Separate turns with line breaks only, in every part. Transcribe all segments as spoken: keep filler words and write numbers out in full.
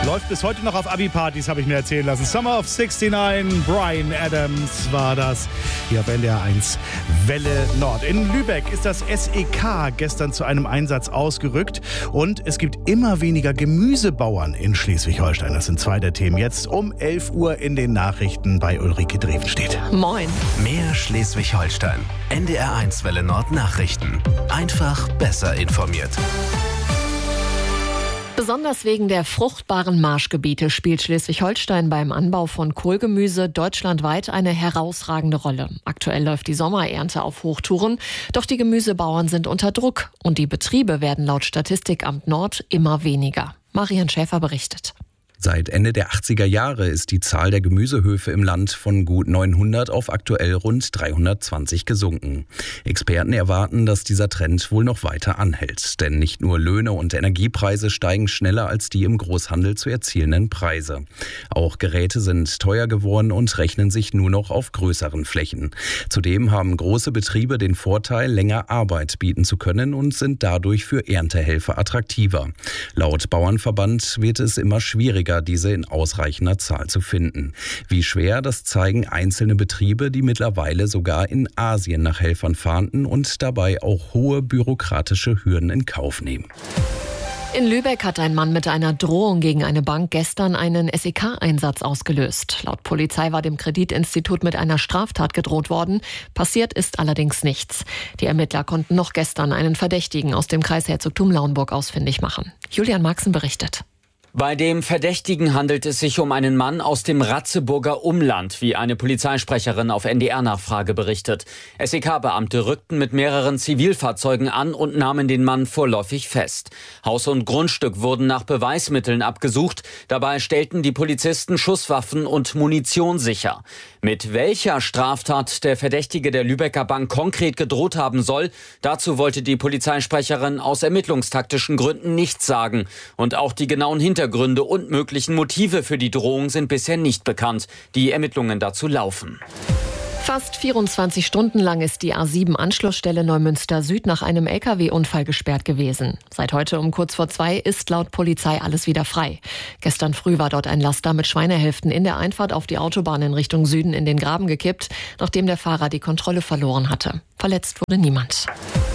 Läuft bis heute noch auf Abi-Partys, habe ich mir erzählen lassen. Summer of sixty-nine, Bryan Adams war das. Hier auf N D R eins Welle Nord. In Lübeck ist das S E K gestern zu einem Einsatz ausgerückt. Und es gibt immer weniger Gemüsebauern in Schleswig-Holstein. Das sind zwei der Themen. Jetzt um elf Uhr in den Nachrichten bei Ulrike Drevenstedt.
Moin.
Mehr Schleswig-Holstein. N D R eins Welle Nord Nachrichten. Einfach besser informiert.
Besonders wegen der fruchtbaren Marschgebiete spielt Schleswig-Holstein beim Anbau von Kohlgemüse deutschlandweit eine herausragende Rolle. Aktuell läuft die Sommerernte auf Hochtouren, doch die Gemüsebauern sind unter Druck und die Betriebe werden laut Statistikamt Nord immer weniger. Marian Schäfer berichtet.
Seit Ende der achtziger Jahre ist die Zahl der Gemüsehöfe im Land von gut neunhundert auf aktuell rund dreihundertzwanzig gesunken. Experten erwarten, dass dieser Trend wohl noch weiter anhält. Denn nicht nur Löhne und Energiepreise steigen schneller als die im Großhandel zu erzielenden Preise. Auch Geräte sind teuer geworden und rechnen sich nur noch auf größeren Flächen. Zudem haben große Betriebe den Vorteil, länger Arbeit bieten zu können und sind dadurch für Erntehelfer attraktiver. Laut Bauernverband wird es immer schwieriger, diese in ausreichender Zahl zu finden. Wie schwer, das zeigen einzelne Betriebe, die mittlerweile sogar in Asien nach Helfern fahnden und dabei auch hohe bürokratische Hürden in Kauf nehmen.
In Lübeck hat ein Mann mit einer Drohung gegen eine Bank gestern einen S E K-Einsatz ausgelöst. Laut Polizei war dem Kreditinstitut mit einer Straftat gedroht worden. Passiert ist allerdings nichts. Die Ermittler konnten noch gestern einen Verdächtigen aus dem Kreis Herzogtum Lauenburg ausfindig machen. Julian Marxen berichtet.
Bei dem Verdächtigen handelt es sich um einen Mann aus dem Ratzeburger Umland, wie eine Polizeisprecherin auf N D R-Nachfrage berichtet. S E K-Beamte rückten mit mehreren Zivilfahrzeugen an und nahmen den Mann vorläufig fest. Haus und Grundstück wurden nach Beweismitteln abgesucht. Dabei stellten die Polizisten Schusswaffen und Munition sicher. Mit welcher Straftat der Verdächtige der Lübecker Bank konkret gedroht haben soll, dazu wollte die Polizeisprecherin aus ermittlungstaktischen Gründen nichts sagen. Und auch die genauen Hintergründe Gründe und möglichen Motive für die Drohung sind bisher nicht bekannt. Die Ermittlungen dazu laufen.
Fast vierundzwanzig Stunden lang ist die A sieben Anschlussstelle Neumünster Süd nach einem L K W-Unfall gesperrt gewesen. Seit heute um kurz vor zwei ist laut Polizei alles wieder frei. Gestern früh war dort ein Laster mit Schweinehälften in der Einfahrt auf die Autobahn in Richtung Süden in den Graben gekippt, nachdem der Fahrer die Kontrolle verloren hatte. Verletzt wurde niemand.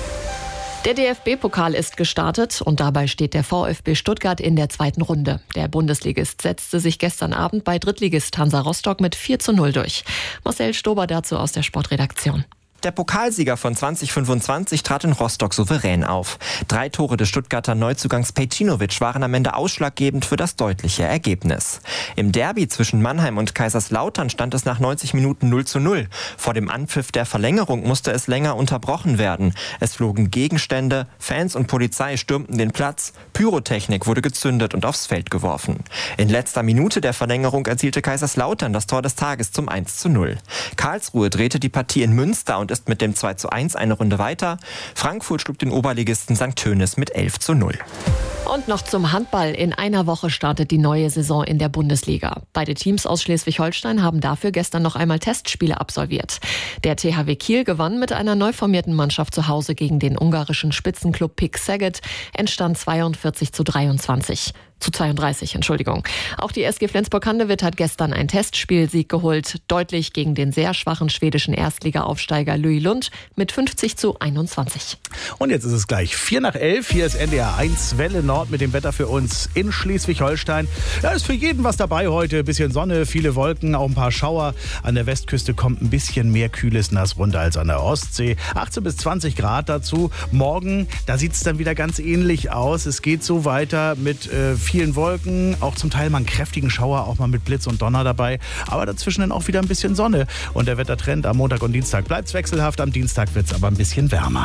Der D F B-Pokal ist gestartet und dabei steht der VfB Stuttgart in der zweiten Runde. Der Bundesligist setzte sich gestern Abend bei Drittligist Hansa Rostock mit vier zu null durch. Marcel Stober dazu aus der Sportredaktion.
Der Pokalsieger von zwanzig fünfundzwanzig trat in Rostock souverän auf. Drei Tore des Stuttgarter Neuzugangs Pejcinovic waren am Ende ausschlaggebend für das deutliche Ergebnis. Im Derby zwischen Mannheim und Kaiserslautern stand es nach neunzig Minuten null zu null. Vor dem Anpfiff der Verlängerung musste es länger unterbrochen werden. Es flogen Gegenstände, Fans und Polizei stürmten den Platz, Pyrotechnik wurde gezündet und aufs Feld geworfen. In letzter Minute der Verlängerung erzielte Kaiserslautern das Tor des Tages zum eins zu null. Karlsruhe drehte die Partie in Münster und ist mit dem zwei zu eins eine Runde weiter. Frankfurt schlug den Oberligisten Sankt Tönis mit elf zu null.
Und noch zum Handball. In einer Woche startet die neue Saison in der Bundesliga. Beide Teams aus Schleswig-Holstein haben dafür gestern noch einmal Testspiele absolviert. Der T H W Kiel gewann mit einer neu formierten Mannschaft zu Hause gegen den ungarischen Spitzenklub Pick Szeged. Entstand zweiundvierzig zu dreiundzwanzig. Zu zweiunddreißig, Entschuldigung. Auch die S G Flensburg-Handewitt hat gestern einen Testspielsieg geholt. Deutlich gegen den sehr schwachen schwedischen Erstliga-Aufsteiger Louis Lund mit fünfzig zu einundzwanzig.
Und jetzt ist es gleich vier nach elf. Hier ist N D R eins Welle Nord mit dem Wetter für uns in Schleswig-Holstein. Da ist für jeden was dabei heute. Ein bisschen Sonne, viele Wolken, auch ein paar Schauer. An der Westküste kommt ein bisschen mehr kühles Nass runter als an der Ostsee. achtzehn bis zwanzig Grad dazu. Morgen, da sieht es dann wieder ganz ähnlich aus. Es geht so weiter mit äh, vielen Wolken, auch zum Teil mal einen kräftigen Schauer, auch mal mit Blitz und Donner dabei. Aber dazwischen dann auch wieder ein bisschen Sonne. Und der Wettertrend am Montag und Dienstag bleibt wechselhaft. Am Dienstag wird es aber ein bisschen wärmer.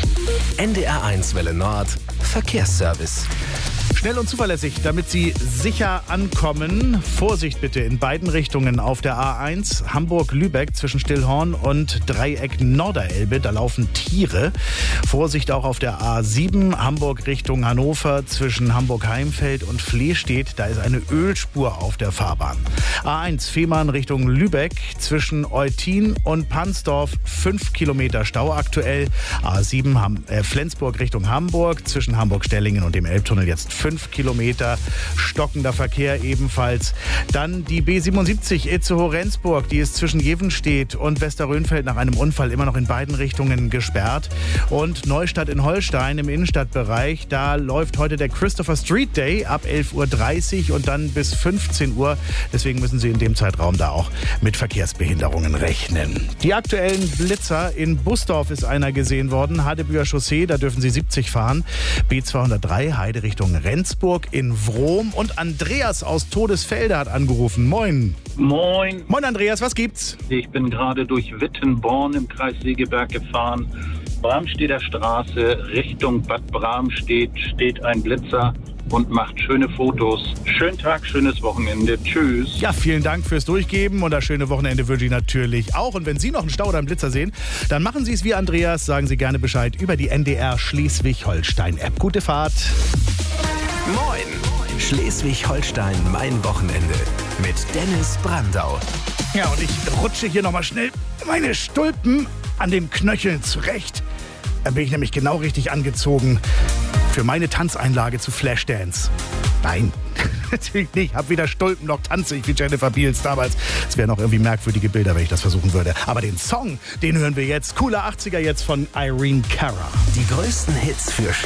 N D R eins Welle Nord Verkehrsservice.
Schnell und zuverlässig, damit Sie sicher ankommen. Vorsicht bitte in beiden Richtungen auf der A eins Hamburg-Lübeck zwischen Stillhorn und Dreieck Norderelbe. Da laufen Tiere. Vorsicht auch auf der A sieben Hamburg Richtung Hannover zwischen Hamburg-Heimfeld und Flehstedt. Da ist eine Ölspur auf der Fahrbahn. A eins Fehmarn Richtung Lübeck zwischen Eutin und Pansdorf. fünf Kilometer Stau aktuell. A sieben Ham- äh, Flensburg Richtung Hamburg zwischen Hamburg-Stellingen und dem Elbtunnel jetzt fünf fünf Kilometer stockender Verkehr ebenfalls. Dann die B siebenundsiebzig Itzehoe-Rendsburg, die ist zwischen Jevenstedt und Westerrönfeld nach einem Unfall immer noch in beiden Richtungen gesperrt. Und Neustadt in Holstein im Innenstadtbereich, da läuft heute der Christopher Street Day ab elf Uhr dreißig und dann bis fünfzehn Uhr. Deswegen müssen Sie in dem Zeitraum da auch mit Verkehrsbehinderungen rechnen. Die aktuellen Blitzer: in Busdorf ist einer gesehen worden, Hadebüher Chaussee, da dürfen Sie siebzig fahren. B zweihundertdrei Heide Richtung Rendsburg in Wrom. Und Andreas aus Todesfelde hat angerufen. Moin.
Moin.
Moin Andreas, was gibt's?
Ich bin gerade durch Wittenborn im Kreis Segeberg gefahren. Bramstedter Straße Richtung Bad Bramstedt steht ein Blitzer und macht schöne Fotos. Schönen Tag, schönes Wochenende. Tschüss.
Ja, vielen Dank fürs Durchgeben und das schöne Wochenende wünsche ich natürlich auch. Und wenn Sie noch einen Stau oder einen Blitzer sehen, dann machen Sie es wie Andreas. Sagen Sie gerne Bescheid über die N D R Schleswig-Holstein-App. Gute Fahrt.
Moin. Schleswig-Holstein, mein Wochenende. Mit Dennis Brandau.
Ja, und ich rutsche hier nochmal schnell meine Stulpen an den Knöcheln zurecht. Da bin ich nämlich genau richtig angezogen für meine Tanzeinlage zu Flashdance. Nein, natürlich nicht. Hab weder Stulpen noch tanze ich wie Jennifer Beals damals. Es wären noch irgendwie merkwürdige Bilder, wenn ich das versuchen würde. Aber den Song, den hören wir jetzt. Cooler achtziger jetzt von Irene Cara.
Die größten Hits für